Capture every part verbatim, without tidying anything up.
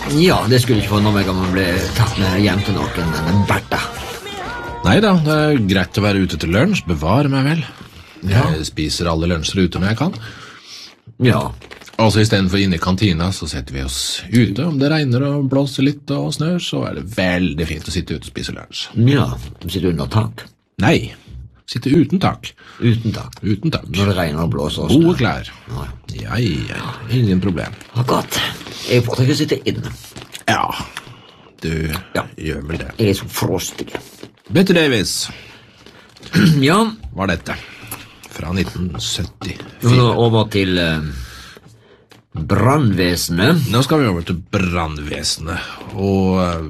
Ja, det skulle ikke forundre meg om man ble tatt med hjem til noen, denne Bertha. Neida, det er greit å være ute til lunsj, bevare meg vel. Ja. Jeg spiser alle lunsjer ute når jeg kan. Ja. Altså i stedet for inne i kantina, så setter vi oss ute. Om det regner og blåser litt og snør, så er det veldig fint å sitte ute og spise lunsj. Ja, du sitter under tak. Nei, sitte uten tak. Uten tak. Uten tak. Når det regner og blåser og snør. Gode klær. Ja, Ja, ja, ingen problem. akkurat. Jeg foretrekker å sitte inne. Ja, du Ja. gjør vel det. Jeg er så frostig. Bette Davis Ja, var dette, fra nitten syttifire. nå over til uh, brannvesenet. Nå skal vi over til brannvesenet, og uh,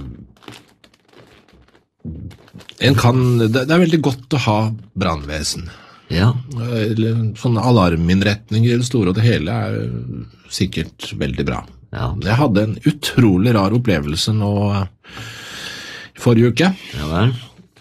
en kan, det, det er veldig godt å ha brannvesen. Ja, Eller sånne alarminnretninger i det store og det hele er sikkert veldig bra. ja, Jeg hadde en utrolig rar opplevelse nå uh, forrige uke. ja vel.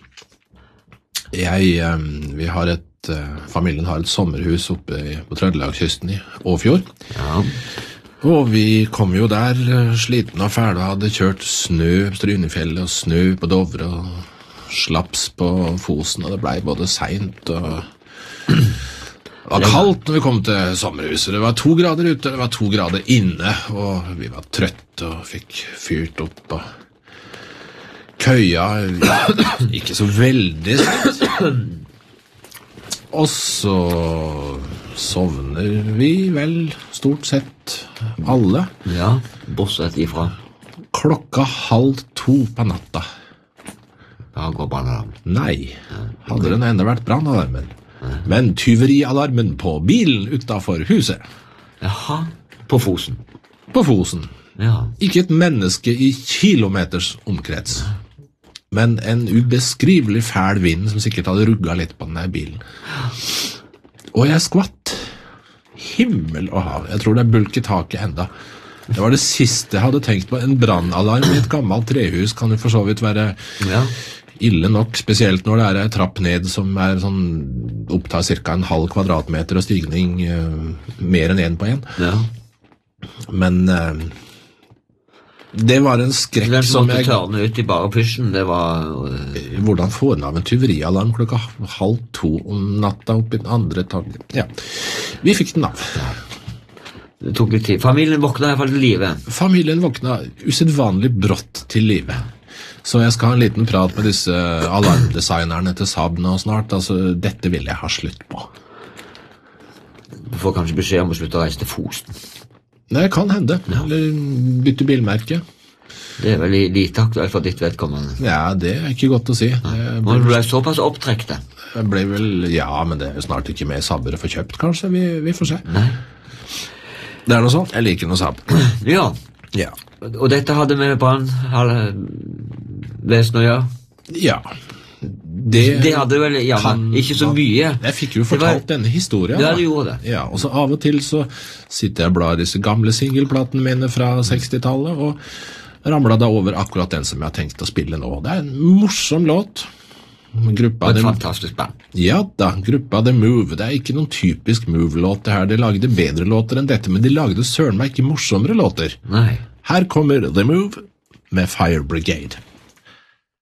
Jeg, um, vi har et, uh, familien har et sommerhus oppe i, på Trøndelagskysten i Åfjord. Ja, Og vi kom jo der uh, sliten og fæle og hadde kjørt snø på Strynefjellet og snø på Dovre og slaps på Fosen, og det ble både sent og det var kaldt når vi kom til sommerhuset. Det var to grader ute, det var to grader inne, og vi var trøtte og fikk fyrt opp og køya, ikke så veldig sent. Og så sovner vi vel stort sett alle. ja, bortsett ifra. Klokka halv to på natta. Da går brannalarm. Nei, hadde den enda vært brannalarmen. Men tyverialarmen på bilen utenfor huset. Jaha, på Fosen. På Fosen. Ja, Ikke et menneske i kilometers omkrets. Men en ubeskrivelig fæl vind som sikkert hadde rugget litt på denne bilen. Og jeg skvatt. Himmel og hav. Jeg tror det er bulk i taket enda. Det var det siste jeg hadde tenkt på. En brannalarm i et gammelt trehus kan jo for så vidt være ja, ille nok, spesielt når det er en trapp ned som er sånn, opptar cirka en halv kvadratmeter og stigning uh, mer enn en på en. ja. Men uh, det var en skrekk Den som som måtte jeg... tørne ut i bare pysjen, det var... øh, Hvordan får den av en tyverialarm klokka halv to om natta opp i den andre etasjen? Ja, vi fikk den av. Det tok litt tid. Familien våkna i hvert fall til live. Familien våkna usedvanlig brått til live. Så jeg skal ha en liten prat med disse alarmdesignerne til Saab nå snart. Altså, dette vil jeg ha slutt på. Du får kanskje beskjed om å slutte å reise til Fosen. Nei, det kan hende. Eller bytte bilmerke. Det er vel li- lite aktuelt for ditt vedkommende. Ja, det er ikke godt å si. Jeg Nå ble, ble jeg såpass opptrekte. jeg ble vel... Ja, men det er jo snart ikke mer Saabere for kjøpt, kanskje. Vi, vi får se. Nei. Det er noe sånt. Jeg liker noe Saab. Ja, Ja. og dette hadde med brann, alle vesen å gjøre. Ja. Det, Det hadde vel, ja, men ikke så mye. Jeg fikk jo Det var- fortalt denne historien. Ja, da. du gjorde det. Ja, og så av og til så sitter jeg og blar disse gamle singelplatene mine fra sekstitallet, og ramla da over akkurat den som jeg har tenkt å spille nå. Det er en morsom låt. Gruppa Og et The, fantastisk band. ja da, gruppa The Move. Det er ikke noen typisk Move-låt det her. De lagde bedre låter enn dette, men de lagde søren meg ikke morsommere låter. Nei. Her kommer The Move med Fire Brigade.